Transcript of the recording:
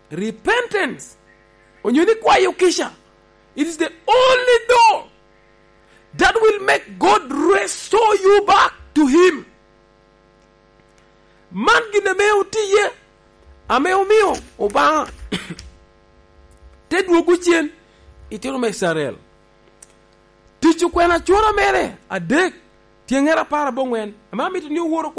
repentance. Onyoni kwayo kisha. It is the only door that will make God restore you back to Him. Man gine meo tiye, ameo mio, obanga. Ted woguchien, itiru me sarel. Tichu kwena chura mere, adek, tiengera para bongwen. Amami tu ni uworo